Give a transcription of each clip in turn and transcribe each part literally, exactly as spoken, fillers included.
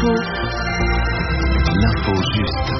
Info. L'info juste.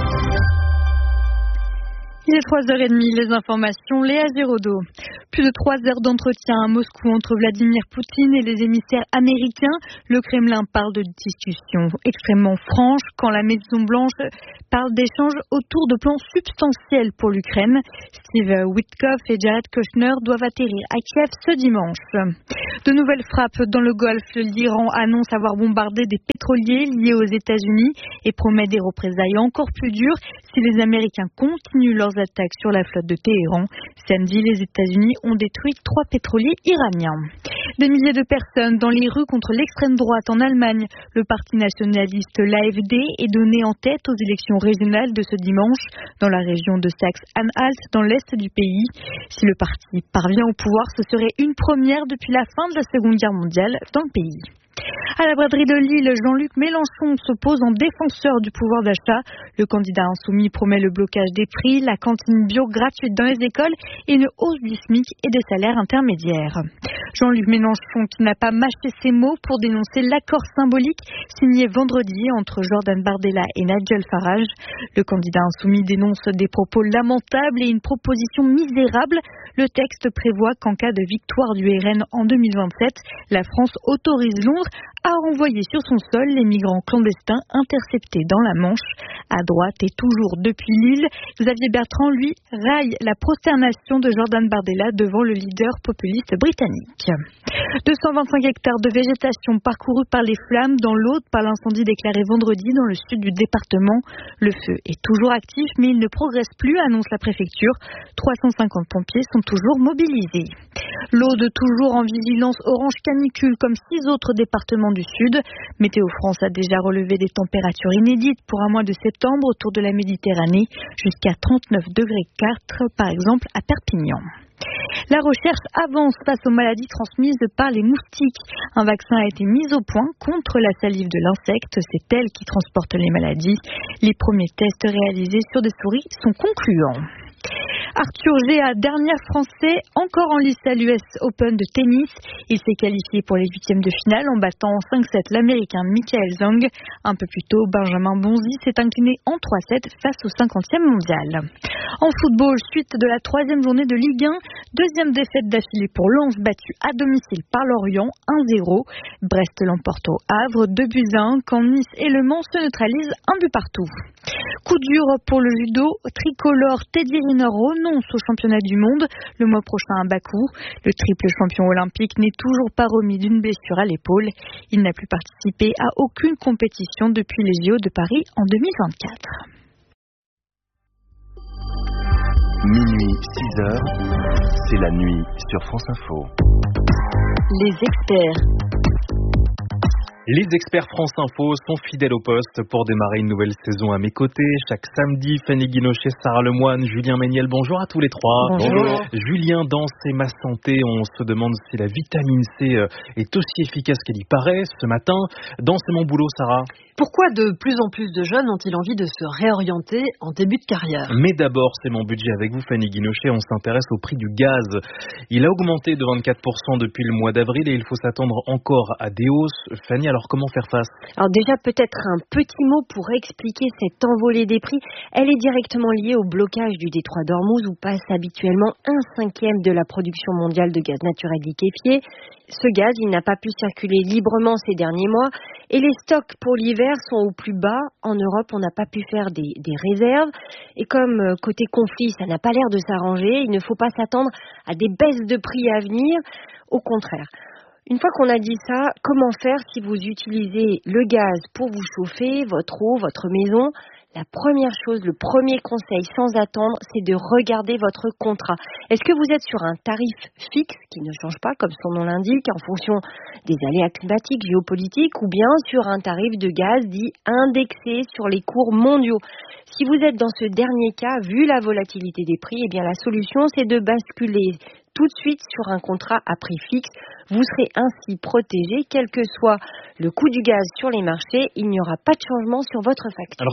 Il est trois heures trente, les informations, Léa Giraudot. Plus de trois heures d'entretien à Moscou entre Vladimir Poutine et les émissaires américains. Le Kremlin parle de discussions extrêmement franches quand la Maison-Blanche parle d'échanges autour de plans substantiels pour l'Ukraine. Steve Witkoff et Jared Kushner doivent atterrir à Kiev ce dimanche. De nouvelles frappes dans le Golfe. L'Iran annonce avoir bombardé des pétroliers liés aux États-Unis et promet des représailles encore plus dures si les Américains continuent leurs attaques sur la flotte de Téhéran. Samedi, les États-Unis ont détruit trois pétroliers iraniens. Des milliers de personnes dans les rues contre l'extrême droite en Allemagne. Le parti nationaliste l'A F D est donné en tête aux élections régionales de ce dimanche dans la région de Saxe-Anhalt, dans l'est du pays. Si le parti parvient au pouvoir, ce serait une première depuis la fin de la Seconde Guerre mondiale dans le pays. À la braderie de Lille, Jean-Luc Mélenchon se pose en défenseur du pouvoir d'achat. Le candidat insoumis promet le blocage des prix, la cantine bio gratuite dans les écoles et une hausse du SMIC et des salaires intermédiaires. Jean-Luc Mélenchon qui n'a pas mâché ses mots pour dénoncer l'accord symbolique signé vendredi entre Jordan Bardella et Nigel Farage. Le candidat insoumis dénonce des propos lamentables et une proposition misérable. Le texte prévoit qu'en cas de victoire du R N en deux mille vingt-sept, la France autorise Londres à renvoyer sur son sol les migrants clandestins interceptés dans la Manche. À droite et toujours depuis Lille, Xavier Bertrand, lui, raille la prosternation de Jordan Bardella devant le leader populiste britannique. deux cent vingt-cinq hectares de végétation parcourus par les flammes dans l'Aude par l'incendie déclaré vendredi dans le sud du département. Le feu est toujours actif, mais il ne progresse plus, annonce la préfecture. trois cent cinquante pompiers sont toujours mobilisés. L'Aude toujours en vigilance orange canicule comme six autres départements du sud. Météo France a déjà relevé des températures inédites pour un mois de septembre autour de la Méditerranée, jusqu'à trente-neuf degrés quatre par exemple à Perpignan. La recherche avance face aux maladies transmises par les moustiques. Un vaccin a été mis au point contre la salive de l'insecte. C'est elle qui transporte les maladies. Les premiers tests réalisés sur des souris sont concluants. Arthur Géa, dernier Français encore en lice à l'U S Open de tennis. Il s'est qualifié pour les huitièmes de finale en battant en cinq sept l'Américain Michael Zhang. Un peu plus tôt, Benjamin Bonzi s'est incliné en trois sept face au cinquantième mondial. En football, suite de la troisième journée de Ligue un, deuxième défaite d'affilée pour Lens battu à domicile par Lorient, un zéro. Brest l'emporte au Havre, deux buts à un quand Nice et Le Mans se neutralisent un but partout. Coup dur pour le judo, tricolore Teddy Riner renonce au championnat du monde le mois prochain à Bakou. Le triple champion olympique n'est toujours pas remis d'une blessure à l'épaule. Il n'a plus participé à aucune compétition depuis les J O de Paris en deux mille vingt-quatre. Minuit, six heures, c'est la nuit sur France Info. Les experts. Les experts France Info sont fidèles au poste pour démarrer une nouvelle saison à mes côtés. Chaque samedi, Fanny Guinochet, Sarah Lemoine, Julien Méniel, bonjour à tous les trois. Bonjour. Julien, dans C'est ma santé, on se demande si la vitamine C est aussi efficace qu'elle y paraît. Ce matin, dans C'est mon boulot, Sarah. Pourquoi de plus en plus de jeunes ont-ils envie de se réorienter en début de carrière ? Mais d'abord, c'est mon budget avec vous, Fanny Guinochet. On s'intéresse au prix du gaz. Il a augmenté de vingt-quatre pour cent depuis le mois d'avril et il faut s'attendre encore à des hausses. Fanny, alors comment faire face ? Alors déjà, peut-être un petit mot pour expliquer cette envolée des prix. Elle est directement liée au blocage du détroit d'Ormuz où passe habituellement un cinquième de la production mondiale de gaz naturel liquéfié. Ce gaz, il n'a pas pu circuler librement ces derniers mois et les stocks pour l'hiver sont au plus bas. En Europe, on n'a pas pu faire des, des réserves. Et comme euh, côté conflit, ça n'a pas l'air de s'arranger, il ne faut pas s'attendre à des baisses de prix à venir. Au contraire. Une fois qu'on a dit ça, comment faire si vous utilisez le gaz pour vous chauffer, votre eau, votre maison ? La première chose, le premier conseil sans attendre, c'est de regarder votre contrat. Est-ce que vous êtes sur un tarif fixe qui ne change pas, comme son nom l'indique, en fonction des aléas climatiques, géopolitiques, ou bien sur un tarif de gaz dit indexé sur les cours mondiaux ? Si vous êtes dans ce dernier cas, vu la volatilité des prix, eh bien la solution, c'est de basculer tout de suite sur un contrat à prix fixe. Vous serez ainsi protégé, quel que soit le coût du gaz sur les marchés, il n'y aura pas de changement sur votre facture. Alors c'est facile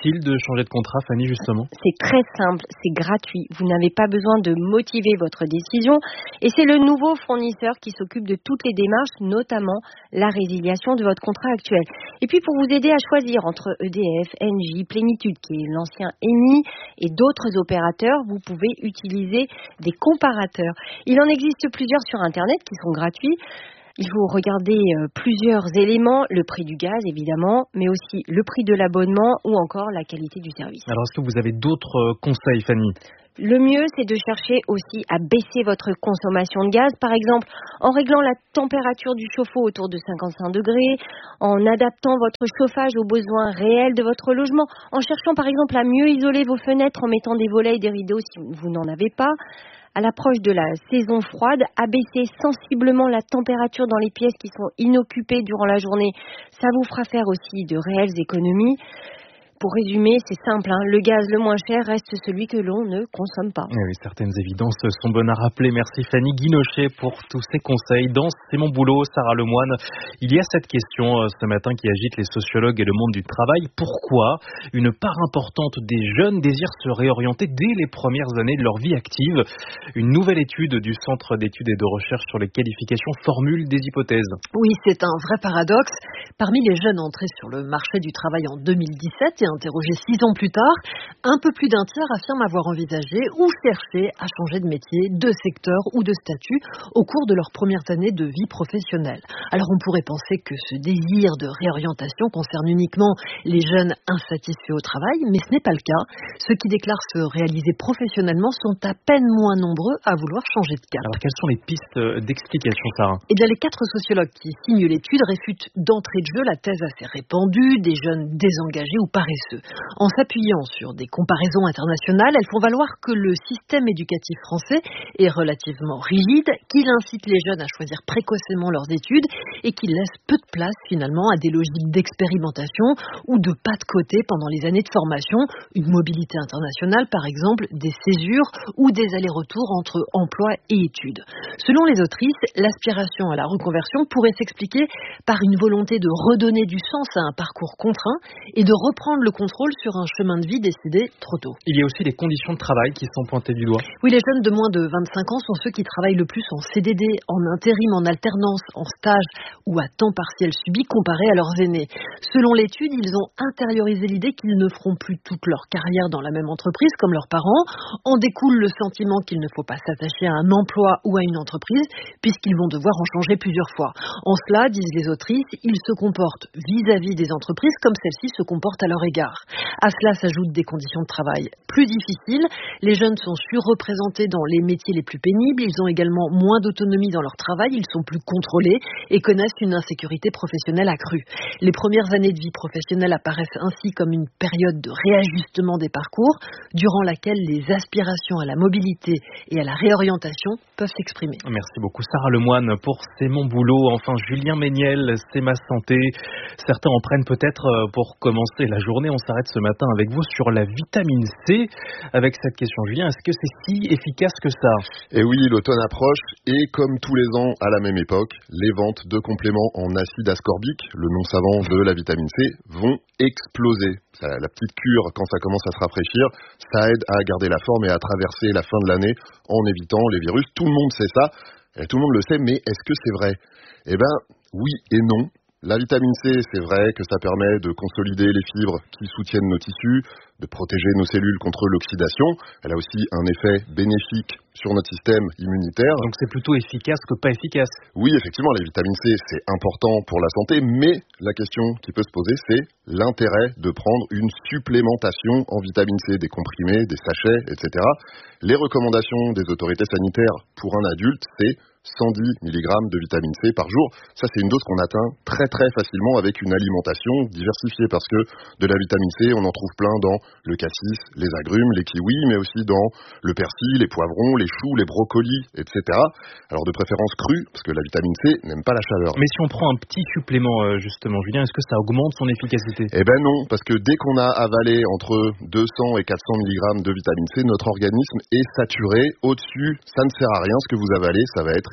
utile de changer de contrat, Fanny, justement? C'est très simple, c'est gratuit. Vous n'avez pas besoin de motiver votre décision. Et c'est le nouveau fournisseur qui s'occupe de toutes les démarches, notamment la résiliation de votre contrat actuel. Et puis pour vous aider à choisir entre E D F, Engie, Plénitude, qui est l'ancien Eni, et d'autres opérateurs, vous pouvez utiliser des comparateurs. Il en existe plusieurs sur Internet qui sont gratuits. Il faut regarder plusieurs éléments, le prix du gaz évidemment, mais aussi le prix de l'abonnement ou encore la qualité du service. Alors est-ce que vous avez d'autres conseils, Fanny? Le mieux, c'est de chercher aussi à baisser votre consommation de gaz, par exemple en réglant la température du chauffe-eau autour de cinquante-cinq degrés, en adaptant votre chauffage aux besoins réels de votre logement, en cherchant par exemple à mieux isoler vos fenêtres en mettant des volets et des rideaux si vous n'en avez pas. À l'approche de la saison froide, abaisser sensiblement la température dans les pièces qui sont inoccupées durant la journée, ça vous fera faire aussi de réelles économies. Pour résumer, c'est simple, hein, le gaz le moins cher reste celui que l'on ne consomme pas. Oui, certaines évidences sont bonnes à rappeler. Merci Fanny Guinochet pour tous ces conseils. Dans C'est mon boulot, Sarah Lemoine, il y a cette question ce matin qui agite les sociologues et le monde du travail. Pourquoi une part importante des jeunes désire se réorienter dès les premières années de leur vie active? Une nouvelle étude du Centre d'études et de recherche sur les qualifications formule des hypothèses. Oui, c'est un vrai paradoxe. Parmi les jeunes entrés sur le marché du travail en deux mille dix-sept et interrogés six ans plus tard, un peu plus d'un tiers affirment avoir envisagé ou cherché à changer de métier, de secteur ou de statut au cours de leurs premières années de vie professionnelle. Alors on pourrait penser que ce désir de réorientation concerne uniquement les jeunes insatisfaits au travail, mais ce n'est pas le cas. Ceux qui déclarent se réaliser professionnellement sont à peine moins nombreux à vouloir changer de cap. Alors quelles sont les pistes d'explication, Sarah? Eh bien, les quatre sociologues qui signent l'étude réfutent d'entrée de jeu la thèse assez répandue des jeunes désengagés ou paresseux. En s'appuyant sur des comparaisons internationales, elles font valoir que le système éducatif français est relativement rigide, qu'il incite les jeunes à choisir précocement leurs études et qu'il laisse peu de place finalement à des logiques d'expérimentation ou de pas de côté pendant les années de formation, une mobilité internationale par exemple, des césures ou des allers-retours entre emploi et études. Selon les autrices, l'aspiration à la reconversion pourrait s'expliquer par une volonté de redonner du sens à un parcours contraint et de reprendre le contrôle sur un chemin de vie décidé trop tôt. Il y a aussi les conditions de travail qui sont pointées du doigt. Oui, les jeunes de moins de vingt-cinq ans sont ceux qui travaillent le plus en C D D, en intérim, en alternance, en stage ou à temps partiel subi comparé à leurs aînés. Selon l'étude, ils ont intériorisé l'idée qu'ils ne feront plus toute leur carrière dans la même entreprise comme leurs parents. En découle le sentiment qu'il ne faut pas s'attacher à un emploi ou à une entreprise puisqu'ils vont devoir en changer plusieurs fois. En cela, disent les autrices, ils se comportent vis-à-vis des entreprises comme celles-ci se comportent à leur égard. À cela s'ajoutent des conditions de travail plus difficiles. Les jeunes sont surreprésentés dans les métiers les plus pénibles. Ils ont également moins d'autonomie dans leur travail. Ils sont plus contrôlés et connaissent une insécurité professionnelle accrue. Les premières années de vie professionnelle apparaissent ainsi comme une période de réajustement des parcours, durant laquelle les aspirations à la mobilité et à la réorientation peuvent s'exprimer. Merci beaucoup Sarah Lemoine pour C'est mon boulot. Enfin, Julien Méniel, C'est ma santé. Certains en prennent peut-être pour commencer la journée. On s'arrête ce matin avec vous sur la vitamine C. Avec cette question, Julien, est-ce que c'est si efficace que ça? Et oui, l'automne approche et comme tous les ans à la même époque, les ventes de compléments en acide ascorbique, le nom savant de la vitamine C, vont exploser. La petite cure, quand ça commence à se rafraîchir, ça aide à garder la forme et à traverser la fin de l'année en évitant les virus. Tout le monde sait ça, et tout le monde le sait, mais est-ce que c'est vrai? Eh bien, oui et non. La vitamine C, c'est vrai que ça permet de consolider les fibres qui soutiennent nos tissus, de protéger nos cellules contre l'oxydation. Elle a aussi un effet bénéfique sur notre système immunitaire. Donc c'est plutôt efficace que pas efficace. Oui, effectivement, la vitamine C, c'est important pour la santé, mais la question qui peut se poser, c'est l'intérêt de prendre une supplémentation en vitamine C, des comprimés, des sachets, et cetera. Les recommandations des autorités sanitaires pour un adulte, c'est cent dix milligrammes de vitamine C par jour. Ça, c'est une dose qu'on atteint très très facilement avec une alimentation diversifiée parce que de la vitamine C, on en trouve plein dans le cassis, les agrumes, les kiwis, mais aussi dans le persil, les poivrons, les choux, les brocolis, et cetera. Alors de préférence crue, parce que la vitamine C n'aime pas la chaleur. Mais si on prend un petit supplément, justement, Julien, est-ce que ça augmente son efficacité? Eh ben non, parce que dès qu'on a avalé entre deux cents et quatre cents milligrammes de vitamine C, notre organisme est saturé. Au-dessus, ça ne sert à rien. Ce que vous avalez, ça va être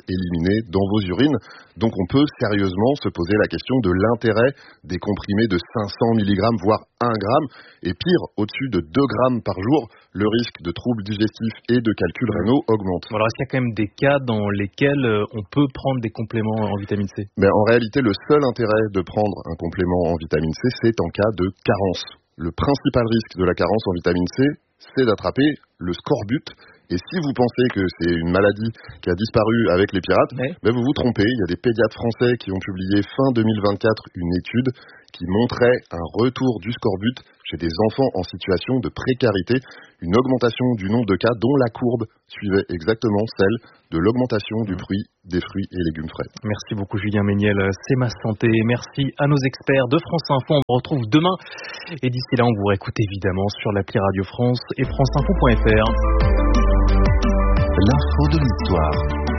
éliminés dans vos urines. Donc on peut sérieusement se poser la question de l'intérêt des comprimés de cinq cents milligrammes, voire un gramme, et pire, au-dessus de deux grammes par jour, le risque de troubles digestifs et de calculs rénaux augmente. Alors est-ce qu'il y a quand même des cas dans lesquels on peut prendre des compléments en vitamine C ? Mais en réalité, le seul intérêt de prendre un complément en vitamine C, c'est en cas de carence. Le principal risque de la carence en vitamine C, c'est d'attraper le scorbut. Et si vous pensez que c'est une maladie qui a disparu avec les pirates, ouais. ben vous vous trompez. Il y a des pédiatres français qui ont publié fin deux mille vingt-quatre une étude qui montrait un retour du scorbut chez des enfants en situation de précarité, une augmentation du nombre de cas dont la courbe suivait exactement celle de l'augmentation du prix des fruits et légumes frais. Merci beaucoup Julien Méniel, c'est ma santé. Merci à nos experts de France Info. On vous retrouve demain. Et d'ici là, on vous réécoute évidemment sur l'appli Radio France et franceinfo point f r. L'info de l'histoire.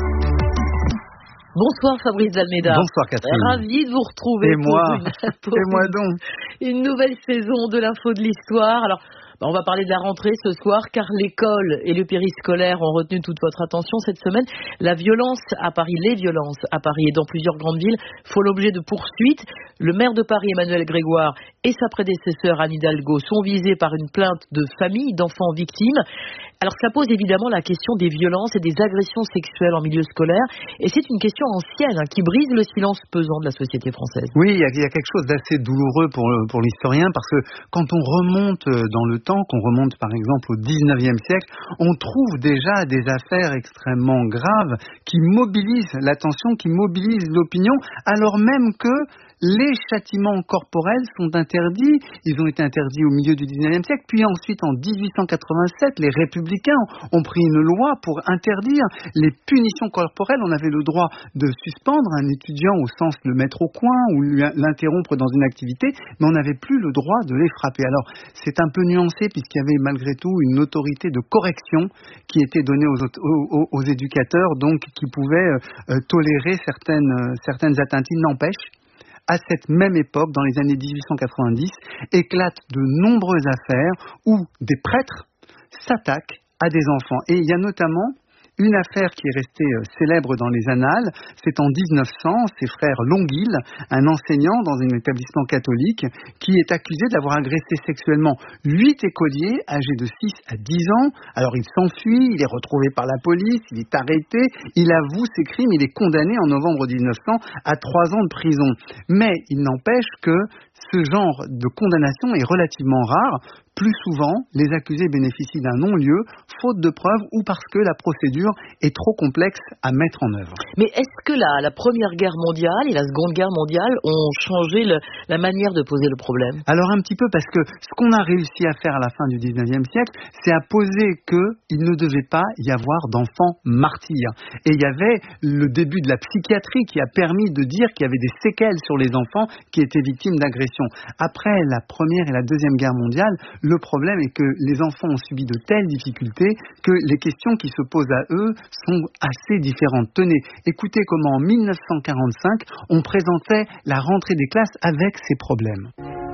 Bonsoir Fabrice Dalméda. Bonsoir Catherine. Ravi de vous retrouver. Et moi, pour une, pour et moi une, donc. Une nouvelle saison de l'info de l'histoire. Alors, bah on va parler de la rentrée ce soir car l'école et le périscolaire ont retenu toute votre attention cette semaine. La violence à Paris, les violences à Paris et dans plusieurs grandes villes font l'objet de poursuites. Le maire de Paris, Emmanuel Grégoire, et sa prédécesseur Anne Hidalgo sont visés par une plainte de famille d'enfants victimes. Alors ça pose évidemment la question des violences et des agressions sexuelles en milieu scolaire. Et c'est une question ancienne hein, qui brise le silence pesant de la société française. Oui, il y a, il y a quelque chose d'assez douloureux pour, pour l'historien parce que quand on remonte dans le temps, qu'on remonte par exemple au dix-neuvième siècle, on trouve déjà des affaires extrêmement graves qui mobilisent l'attention, qui mobilisent l'opinion, alors même que les châtiments corporels sont interdits. Ils ont été interdits au milieu du dix-neuvième siècle. Puis ensuite, en dix-huit cent quatre-vingt-sept, les républicains ont pris une loi pour interdire les punitions corporelles. On avait le droit de suspendre un étudiant au sens de le mettre au coin ou l'interrompre dans une activité, mais on n'avait plus le droit de les frapper. Alors, c'est un peu nuancé puisqu'il y avait malgré tout une autorité de correction qui était donnée aux, aux, aux éducateurs, donc qui pouvaient euh, tolérer certaines, euh, certaines atteintes. Il n'empêche, à cette même époque, dans les années dix-huit cent quatre-vingt-dix, éclatent de nombreuses affaires où des prêtres s'attaquent à des enfants. Et il y a notamment une affaire qui est restée célèbre dans les annales, c'est en dix-neuf cents, ses frères Longuil, un enseignant dans un établissement catholique, qui est accusé d'avoir agressé sexuellement huit écoliers âgés de six à dix ans. Alors il s'enfuit, il est retrouvé par la police, il est arrêté, il avoue ses crimes, il est condamné en novembre dix-neuf cents à trois ans de prison. Mais il n'empêche que ce genre de condamnation est relativement rare. Plus souvent, les accusés bénéficient d'un non-lieu, faute de preuves ou parce que la procédure est trop complexe à mettre en œuvre. Mais est-ce que la, la Première Guerre mondiale et la Seconde Guerre mondiale ont changé le, la manière de poser le problème ? Alors un petit peu, parce que ce qu'on a réussi à faire à la fin du dix-neuvième siècle, c'est à poser qu'il ne devait pas y avoir d'enfants martyrs. Et il y avait le début de la psychiatrie qui a permis de dire qu'il y avait des séquelles sur les enfants qui étaient victimes d'agressions. Après la Première et la Deuxième Guerre mondiale, le problème est que les enfants ont subi de telles difficultés que les questions qui se posent à eux sont assez différentes. Tenez, écoutez comment en mille neuf cent quarante-cinq, on présentait la rentrée des classes avec ces problèmes.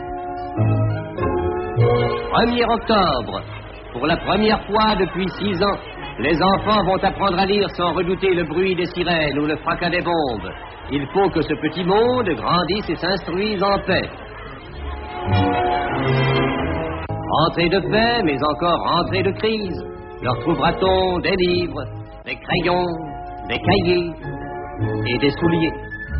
premier octobre, pour la première fois depuis six ans, les enfants vont apprendre à lire sans redouter le bruit des sirènes ou le fracas des bombes. Il faut que ce petit monde grandisse et s'instruise en paix. Rentrée de paix, mais encore rentrée de crise. Leur trouvera-t-on des livres, des crayons, des cahiers et des souliers.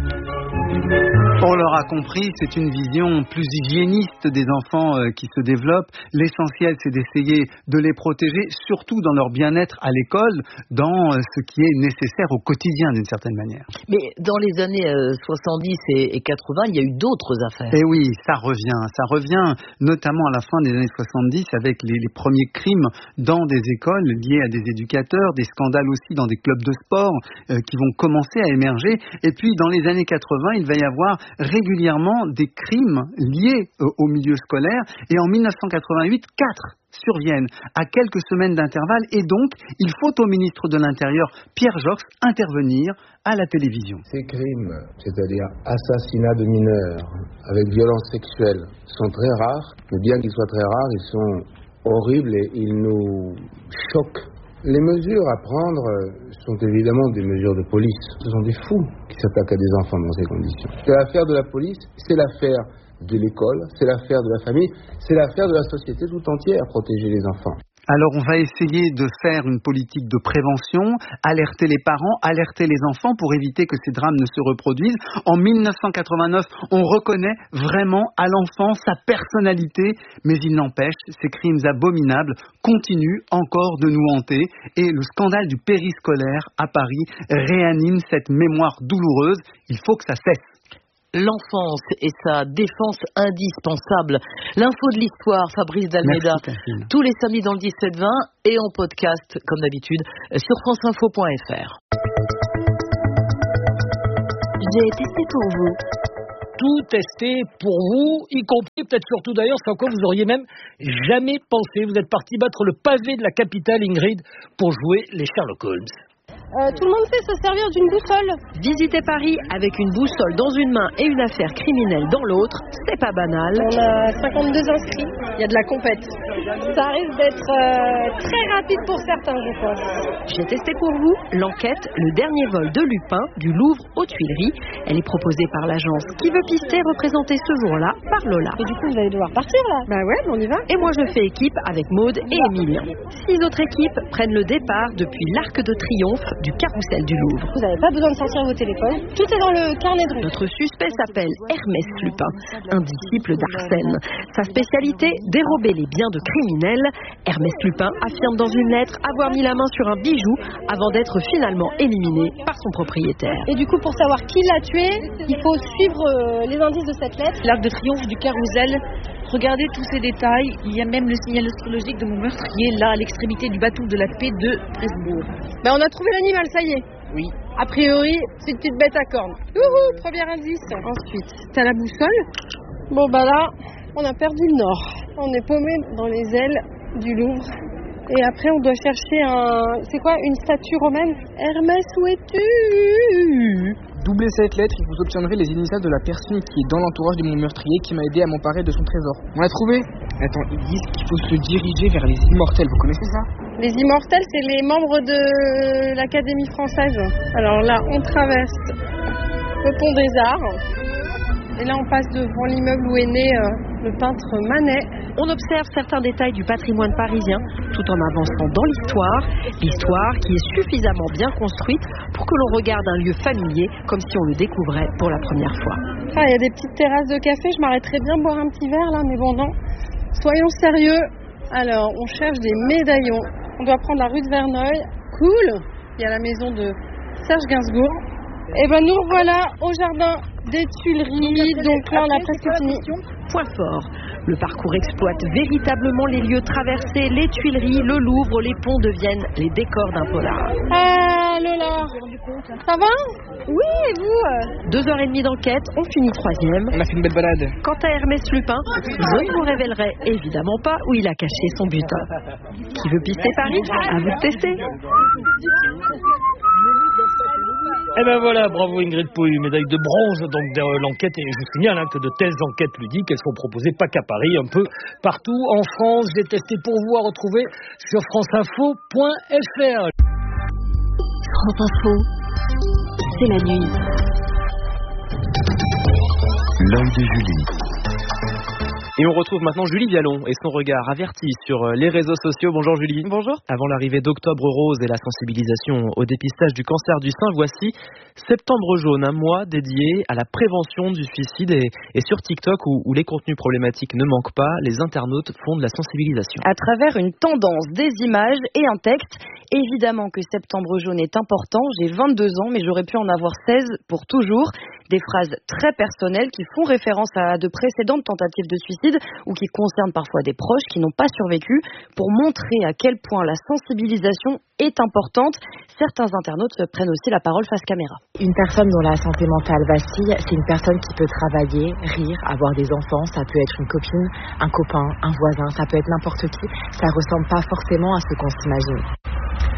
On l'aura compris, c'est une vision plus hygiéniste des enfants euh, qui se développe. L'essentiel, c'est d'essayer de les protéger, surtout dans leur bien-être à l'école, dans euh, ce qui est nécessaire au quotidien d'une certaine manière. Mais dans les années euh, soixante-dix et, et quatre-vingts, il y a eu d'autres affaires. Et oui, ça revient. Ça revient notamment à la fin des années soixante-dix avec les, les premiers crimes dans des écoles liés à des éducateurs, des scandales aussi dans des clubs de sport euh, qui vont commencer à émerger. Et puis dans les années quatre-vingts, il va y avoir régulièrement des crimes liés euh, au milieu scolaire. Et en mille neuf cent quatre-vingt-huit, quatre surviennent à quelques semaines d'intervalle. Et donc, il faut au ministre de l'Intérieur, Pierre Joxe, intervenir à la télévision. Ces crimes, c'est-à-dire assassinats de mineurs avec violence sexuelle, sont très rares. Mais bien qu'ils soient très rares, ils sont horribles et ils nous choquent Les mesures à prendre sont évidemment des mesures de police. Ce sont des fous qui s'attaquent à des enfants dans ces conditions. C'est l'affaire de la police, c'est l'affaire de l'école, c'est l'affaire de la famille, c'est l'affaire de la société tout entière, protéger les enfants. Alors on va essayer de faire une politique de prévention, alerter les parents, alerter les enfants pour éviter que ces drames ne se reproduisent. En mille neuf cent quatre-vingt-neuf, on reconnaît vraiment à l'enfant sa personnalité, mais il n'empêche, ces crimes abominables continuent encore de nous hanter et le scandale du périscolaire à Paris réanime cette mémoire douloureuse. Il faut que ça cesse. L'enfance et sa défense indispensable. L'info de l'histoire, Fabrice d'Almeida, Merci, tous les samedis dans le dix-sept vingt et en podcast, comme d'habitude, sur franceinfo point f r. J'ai testé pour vous. Tout testé pour vous, y compris peut-être surtout d'ailleurs ce à quoi vous auriez même jamais pensé. Vous êtes parti battre le pavé de la capitale, Ingrid, pour jouer les Sherlock Holmes. Euh, tout le monde sait se servir d'une boussole. Visiter Paris avec une boussole dans une main et une affaire criminelle dans l'autre, c'est pas banal. On a cinquante-deux inscrits, il y a de la compète. Ça risque d'être euh, très rapide pour certains, je pense. J'ai testé pour vous l'enquête Le dernier vol de Lupin du Louvre aux Tuileries. Elle est proposée par l'agence Qui veut pister, représentée ce jour-là par Lola. Et du coup, vous allez devoir partir là. Bah ouais, on y va. Et moi, je fais équipe avec Maude et Emilien. Six autres équipes prennent le départ depuis l'Arc de Triomphe du Carrousel du Louvre. Vous n'avez pas besoin de sortir vos téléphones. Tout est dans le carnet de route. Notre suspect s'appelle Hermès Lupin, un disciple d'Arsène. Sa spécialité, dérober les biens de criminels. Hermès Lupin affirme dans une lettre avoir mis la main sur un bijou avant d'être finalement éliminé par son propriétaire. Et du coup, pour savoir qui l'a tué, il faut suivre euh, les indices de cette lettre. L'Arc de Triomphe du Carrousel. Regardez tous ces détails. Il y a même le signal astrologique de mon meurtrier là à l'extrémité du bateau de la paix de Presbourg. Ben, on a trouvé l'animal, ça y est. Oui. A priori, c'est une petite bête à cornes. Youhou, premier indice. Ensuite, t'as la boussole. Bon bah là, on a perdu le nord. On est paumé dans les ailes du Louvre. Et après, on doit chercher un... C'est quoi, une statue romaine? Hermès, où es-tu? Doublez cette lettre et vous obtiendrez les initiales de la personne qui est dans l'entourage de mon meurtrier qui m'a aidé à m'emparer de son trésor. On l'a trouvé? Attends, ils disent qu'il faut se diriger vers les immortels. Vous connaissez ça? Les immortels, c'est les membres de l'Académie française. Alors là, on traverse le pont des Arts. Et là, on passe devant l'immeuble où est né euh, le peintre Manet. On observe certains détails du patrimoine parisien tout en avançant dans l'histoire. L'histoire qui est suffisamment bien construite pour que l'on regarde un lieu familier comme si on le découvrait pour la première fois. Ah, il y a des petites terrasses de café. Je m'arrêterais bien boire un petit verre là, mais bon, non. Soyons sérieux. Alors, on cherche des médaillons. On doit prendre la rue de Verneuil. Cool. Il y a la maison de Serge Gainsbourg. Et ben nous revoilà au jardin des Tuileries. Donc là, on a presque fini. Point fort. Le parcours exploite véritablement les lieux traversés, les Tuileries, le Louvre, les ponts deviennent les décors d'un polar. Ah Lola, ça va? Oui, et vous? Deux heures et demie d'enquête, on finit troisième. On a fait une belle balade. Quant à Hermès Lupin, je ne vous révélerai évidemment pas où il a caché son butin. Qui veut pister Paris? À vous de tester. Eh ben voilà, bravo Ingrid Pouille, médaille de bronze donc de l'enquête. Et je vous signale hein, que de telles enquêtes ludiques, elles sont proposées pas qu'à Paris, un peu partout en France. J'ai testé pour vous à retrouver sur franceinfo point f r. France Info, c'est la nuit. L'œil de Julie. Et on retrouve maintenant Julie Vialon et son regard averti sur les réseaux sociaux. Bonjour Julie. Bonjour. Avant l'arrivée d'Octobre Rose et la sensibilisation au dépistage du cancer du sein, voici Septembre Jaune, un mois dédié à la prévention du suicide. Et, et sur TikTok, où, où les contenus problématiques ne manquent pas, les internautes font de la sensibilisation. À travers une tendance, des images et un texte. Évidemment que Septembre Jaune est important. J'ai vingt-deux ans, mais j'aurais pu en avoir seize pour toujours. Des phrases très personnelles qui font référence à de précédentes tentatives de suicide ou qui concernent parfois des proches qui n'ont pas survécu, pour montrer à quel point la sensibilisation est importante. Certains internautes prennent aussi la parole face caméra. Une personne dont la santé mentale vacille, c'est une personne qui peut travailler, rire, avoir des enfants. Ça peut être une copine, un copain, un voisin, ça peut être n'importe qui. Ça ressemble pas forcément à ce qu'on s'imagine.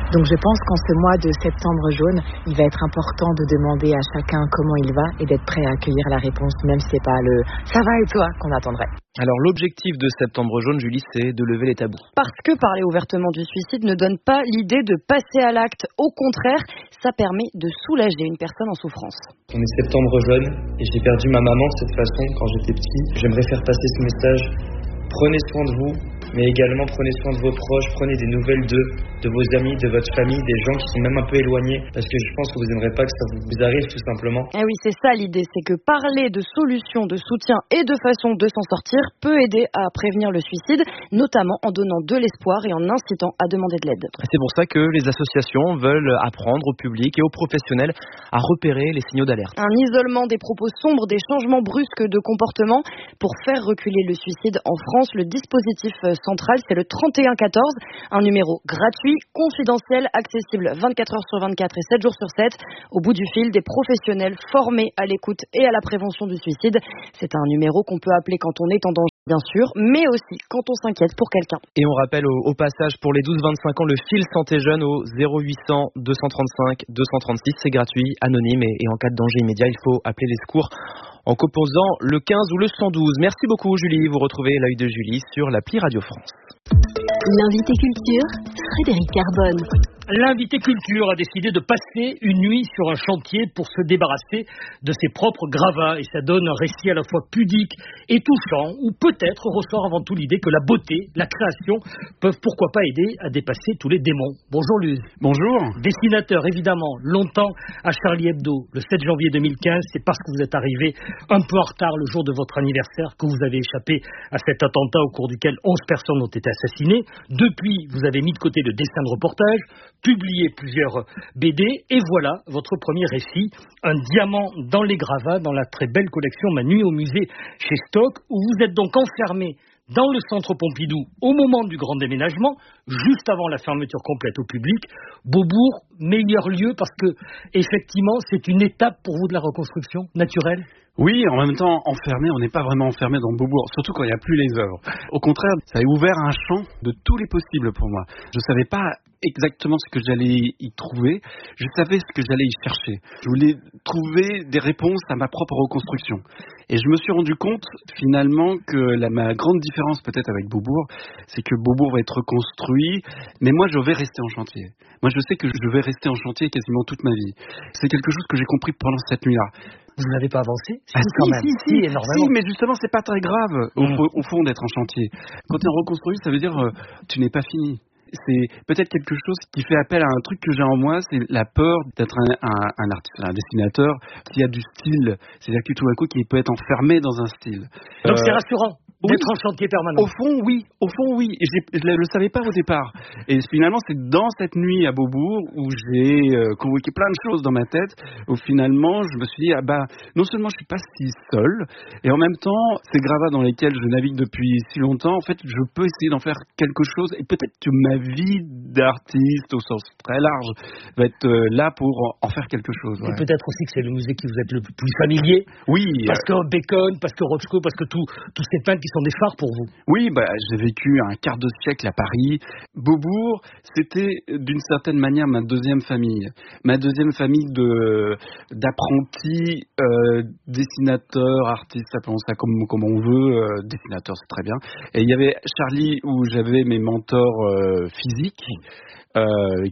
Donc je pense qu'en ce mois de septembre jaune, il va être important de demander à chacun comment il va et d'être prêt à accueillir la réponse, même si c'est pas le « ça va et toi » qu'on attendrait. Alors l'objectif de Septembre jaune, Julie, c'est de lever les tabous. Parce que parler ouvertement du suicide ne donne pas l'idée de passer à l'acte. Au contraire, ça permet de soulager une personne en souffrance. On est Septembre jaune et j'ai perdu ma maman de cette façon quand j'étais petit. J'aimerais faire passer ce message. Prenez soin de vous, mais également prenez soin de vos proches, prenez des nouvelles d'eux, de vos amis, de votre famille, des gens qui sont même un peu éloignés, parce que je pense que vous n'aimerez pas que ça vous arrive tout simplement. Eh oui, c'est ça l'idée, c'est que parler de solutions, de soutien et de façon de s'en sortir peut aider à prévenir le suicide, notamment en donnant de l'espoir et en incitant à demander de l'aide. C'est pour ça que les associations veulent apprendre au public et aux professionnels à repérer les signaux d'alerte. Un isolement des propos sombres, des changements brusques de comportement pour faire reculer le suicide en France. Le dispositif central, c'est le trente et un quatorze, un numéro gratuit, confidentiel, accessible vingt-quatre heures sur vingt-quatre et sept jours sur sept. Au bout du fil, des professionnels formés à l'écoute et à la prévention du suicide. C'est un numéro qu'on peut appeler quand on est en danger, bien sûr, mais aussi quand on s'inquiète pour quelqu'un. Et on rappelle au, au passage pour les douze vingt-cinq ans le fil santé jeune au zéro huit cents deux cent trente-cinq deux cent trente-six. C'est gratuit, anonyme et, et en cas de danger immédiat, il faut appeler les secours en composant le quinze ou le cent douze. Merci beaucoup Julie, vous retrouvez l'œil de Julie sur l'appli Radio France. L'invité culture, Frédéric Carbone. L'invité culture a décidé de passer une nuit sur un chantier pour se débarrasser de ses propres gravats. Et ça donne un récit à la fois pudique et touchant, où peut-être ressort avant tout l'idée que la beauté, la création, peuvent pourquoi pas aider à dépasser tous les démons. Bonjour Luz. Bonjour. Dessinateur évidemment, longtemps à Charlie Hebdo. Le sept janvier deux mille quinze, c'est parce que vous êtes arrivé un peu en retard le jour de votre anniversaire que vous avez échappé à cet attentat au cours duquel onze personnes ont été assassinées. Depuis, vous avez mis de côté le dessin de reportage, publié plusieurs B D, et voilà votre premier récit, un diamant dans les gravats, dans la très belle collection Ma nuit au musée chez Stock, où vous êtes donc enfermé dans le centre Pompidou au moment du grand déménagement, juste avant la fermeture complète au public. Beaubourg, meilleur lieu parce que, effectivement, c'est une étape pour vous de la reconstruction naturelle. Oui, en même temps, enfermé, on n'est pas vraiment enfermé dans Beaubourg, surtout quand il n'y a plus les œuvres. Au contraire, ça a ouvert un champ de tous les possibles pour moi. Je ne savais pas exactement ce que j'allais y trouver, je savais ce que j'allais y chercher. Je voulais trouver des réponses à ma propre reconstruction. Et je me suis rendu compte, finalement, que la, ma grande différence peut-être avec Beaubourg, c'est que Beaubourg va être reconstruit, mais moi je vais rester en chantier. Moi je sais que je vais rester en chantier quasiment toute ma vie. C'est quelque chose que j'ai compris pendant cette nuit-là. Vous n'avez pas avancé? Ah, si, quand même. Si, si, si, énormément. Si, mais justement, c'est pas très grave, au, mmh. au fond, d'être en chantier. Quand tu es reconstruit, ça veut dire euh, tu n'es pas fini. C'est peut-être quelque chose qui fait appel à un truc que j'ai en moi, c'est la peur d'être un, un, un artiste, un dessinateur qui a du style. C'est-à-dire que tout d'un coup, qui peut être enfermé dans un style. Donc euh, c'est rassurant d'être oui, en chantier permanent. Au fond, oui. Au fond, oui. Et j'ai, je ne le savais pas au départ. Et finalement, c'est dans cette nuit à Beaubourg où j'ai euh, convoqué plein de choses dans ma tête, où finalement, je me suis dit, ah bah, non seulement je suis pas si seul, et en même temps, ces gravats dans lesquels je navigue depuis si longtemps, en fait, je peux essayer d'en faire quelque chose. Et peut-être que ma vie d'artiste, au sens très large, va être euh, là pour en faire quelque chose. Ouais. Et peut-être aussi que c'est le musée qui vous êtes le plus familier. Oui. Parce que Bacon, parce que Rothko, parce que tous ces peintres qui sont des phares pour vous. Oui, bah, j'ai vécu un quart de siècle à Paris. Beaubourg, c'était d'une certaine manière ma deuxième famille. Ma deuxième famille de, d'apprentis, euh, dessinateurs, artistes, appelons ça comme, comme on veut. Euh, dessinateurs, c'est très bien. Et il y avait Charlie, où j'avais mes mentors euh, physiques. Euh,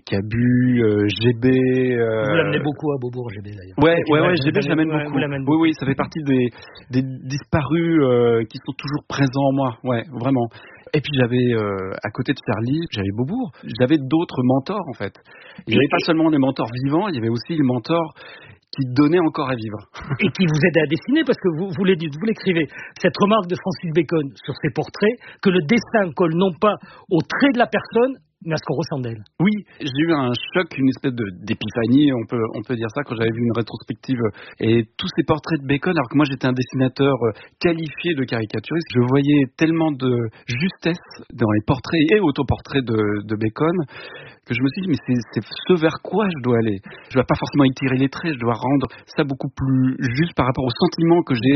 Cabu, euh, G B. Euh... Vous l'amenez beaucoup à Beaubourg, G B d'ailleurs. Ouais, ouais, ouais, G B, je l'amène beaucoup. Ouais, oui, oui, ça fait partie des, des disparus euh, qui sont toujours présents en moi. Ouais, vraiment. Et puis j'avais, euh, à côté de Charlie, j'avais Beaubourg. J'avais d'autres mentors en fait. Il n'y avait pas seulement des mentors vivants, il y avait aussi les mentors qui donnaient encore à vivre. Et qui vous aidaient à dessiner, parce que vous, vous, les dites, vous l'écrivez. Cette remarque de Francis Bacon sur ses portraits, que le dessin colle non pas aux traits de la personne, mais à ce qu'on ressent d'elle. Oui, j'ai eu un choc, une espèce de, d'épiphanie, on peut, on peut dire ça, quand j'avais vu une rétrospective et tous ces portraits de Bacon, alors que moi j'étais un dessinateur qualifié de caricaturiste, je voyais tellement de justesse dans les portraits et autoportraits de, de Bacon que je me suis dit, mais c'est, c'est ce vers quoi je dois aller. Je ne dois pas forcément étirer les traits, je dois rendre ça beaucoup plus juste par rapport au sentiment que j'ai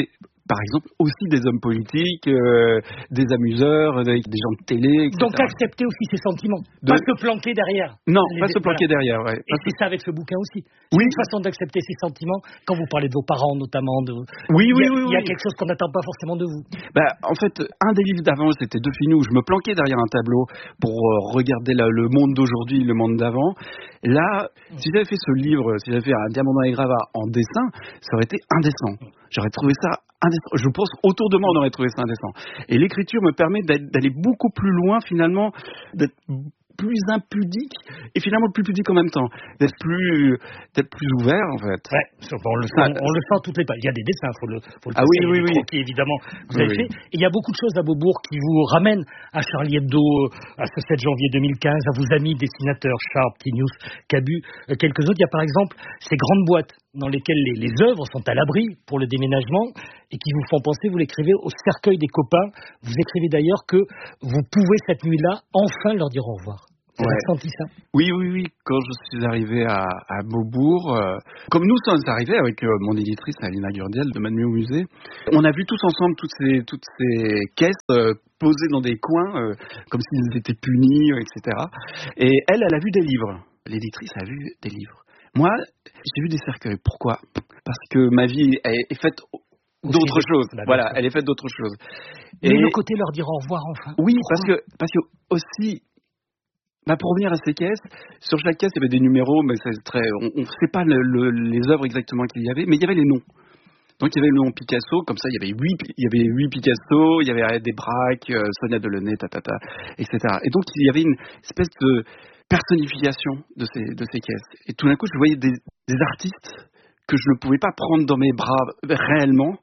par exemple, aussi des hommes politiques, euh, des amuseurs, des, des gens de télé, et cetera. Donc accepter aussi ses sentiments, De... pas se planquer derrière. Non, les... pas se planquer voilà. derrière, ouais. Et c'est ça avec ce bouquin aussi. C'est oui. une façon d'accepter ses sentiments quand vous parlez de vos parents notamment. De... Oui, il oui, y a, oui. Il y a oui. quelque chose qu'on n'attend pas forcément de vous. Bah, en fait, un des livres d'avant, c'était Deux filles où je me planquais derrière un tableau pour euh, regarder la, le monde d'aujourd'hui, le monde d'avant. Là, mmh. si j'avais fait ce livre, si j'avais fait Un diamant dans les gravats en dessin, ça aurait été indécent. J'aurais trouvé ça indécent. Je pense autour de moi, on aurait trouvé ça indécent. Et l'écriture me permet d'aller beaucoup plus loin, finalement, d'être plus impudique et finalement plus pudique en même temps, d'être plus d'être plus ouvert en fait. Ouais, on le sent, on le sent toutes les pages. Il y a des dessins, faut le, faut le ah oui, oui, des oui. croquis, évidemment, vous avez oui, fait. Et il y a beaucoup de choses à Beaubourg qui vous ramènent à Charlie Hebdo, à ce sept janvier deux mille quinze, à vos amis dessinateurs, Sharp, Tinius, Cabu, euh, quelques autres. Il y a par exemple ces grandes boîtes dans lesquelles les, les œuvres sont à l'abri pour le déménagement et qui vous font penser, vous l'écrivez, au cercueil des copains. Vous écrivez d'ailleurs que vous pouvez cette nuit-là enfin leur dire au revoir. Vous avez ouais. senti ça? Oui, oui, oui. Quand je suis arrivé à, à Beaubourg, euh, comme nous sommes arrivés avec euh, mon éditrice Alina Gurdiel de Manu au musée, on a vu tous ensemble toutes ces, toutes ces caisses euh, posées dans des coins, euh, comme s'ils étaient punis, euh, et cetera. Et elle, elle a vu des livres. L'éditrice a vu des livres. Moi, j'ai vu des cercueils. Pourquoi? Parce que ma vie est, est faite d'autres choses. Bah, voilà, elle est faite d'autres choses. Et le côté leur dire au revoir enfin. Oui, Pourquoi? parce que parce que aussi. Bah pour revenir à ces caisses, sur chaque caisse il y avait des numéros, mais c'est très, on ne sait pas le, le, les œuvres exactement qu'il y avait, mais il y avait les noms. Donc il y avait le nom Picasso, comme ça il y avait huit, il y avait huit Picasso, il y avait des Braque, euh, Sonia Delaunay, tatata, et cetera. Et donc il y avait une espèce de personnification de ces de ces caisses. Et tout d'un coup je voyais des, des artistes que je ne pouvais pas prendre dans mes bras réellement,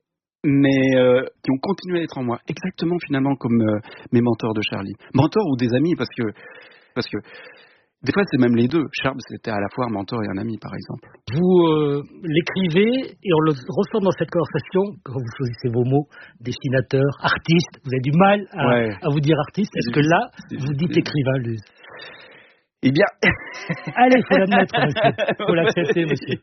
mais euh, qui ont continué à être en moi, exactement finalement comme euh, mes mentors de Charlie. Mentors ou des amis, parce que, parce que des fois c'est même les deux. Charles c'était à la fois un mentor et un ami par exemple. Vous euh, l'écrivez et on le ressent dans cette conversation, quand vous choisissez vos mots, dessinateur, artiste, vous avez du mal à, ouais. à vous dire artiste. Est-ce que là, vous dites écrivain, Luz? Eh bien... Allez, il faut l'admettre, monsieur. Il faut l'accepter, monsieur.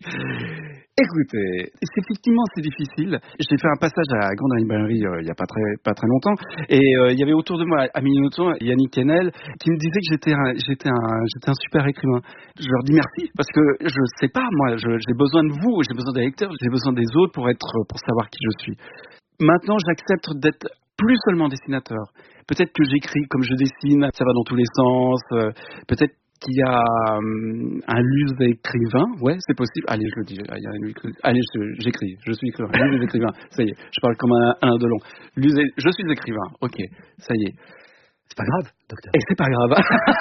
Écoutez, effectivement, c'est difficile. J'ai fait un passage à la Grande Librairie euh, il n'y a pas très, pas très longtemps. Et euh, il y avait autour de moi, à Mignoton, Yannick Kennel, qui me disait que j'étais un, j'étais, un, j'étais un super écrivain. Je leur dis merci, parce que je ne sais pas, moi, je, j'ai besoin de vous, j'ai besoin des lecteurs, j'ai besoin des autres pour, être, pour savoir qui je suis. Maintenant, j'accepte d'être plus seulement dessinateur. Peut-être que j'écris comme je dessine, ça va dans tous les sens. Euh, peut-être qu'il y a um, un Luz écrivain, ouais, c'est possible. Allez, je le dis. Allez, je, j'écris. Je suis écrivain. Luz écrivain. Ça y est, je parle comme un Alain Delon. Luz, je suis écrivain. Ok, ça y est. C'est pas grave, docteur. Et c'est pas grave.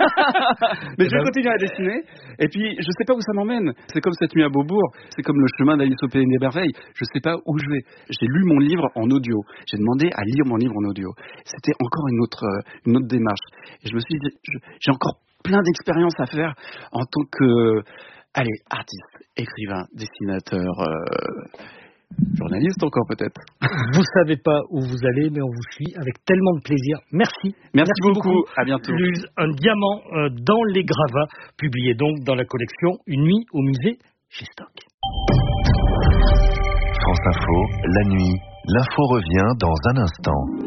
Mais je vais continuer à dessiner. Et puis, je sais pas où ça m'emmène. C'est comme cette nuit à Beaubourg. C'est comme le chemin d'Alice au Pays des Merveilles. Je sais pas où je vais. J'ai lu mon livre en audio. J'ai demandé à lire mon livre en audio. C'était encore une autre, une autre démarche. Et je me suis dit, je, j'ai encore plein d'expériences à faire en tant que, allez, artiste, écrivain, dessinateur, euh, journaliste encore peut-être. Vous savez pas où vous allez, mais on vous suit avec tellement de plaisir. Merci. Merci, Merci beaucoup. beaucoup. À bientôt. Luz, un diamant euh, dans les gravats, publié donc dans la collection Une nuit au musée chez Stock. France Info, la nuit. L'info revient dans un instant.